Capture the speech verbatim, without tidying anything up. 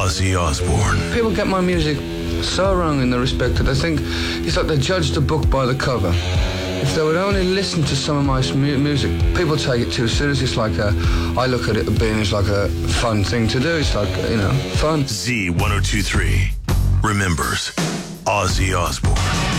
Ozzy Osbourne. People get my music so wrong in the respect that they think it's like they judge the book by the cover. If they would only listen to some of my mu- music, people take it too serious. It's like a, I look at it being as like a fun thing to do. It's like, you know, fun. Z ten twenty-three remembers Ozzy Osbourne.